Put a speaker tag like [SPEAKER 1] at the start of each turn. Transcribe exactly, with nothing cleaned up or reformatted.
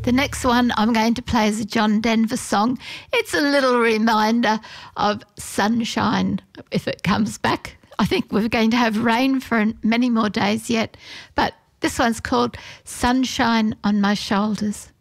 [SPEAKER 1] The next one I'm going to play is a John Denver song. It's a little reminder of sunshine if it comes back. I think we're going to have rain for many more days yet, but this one's called Sunshine on My Shoulders.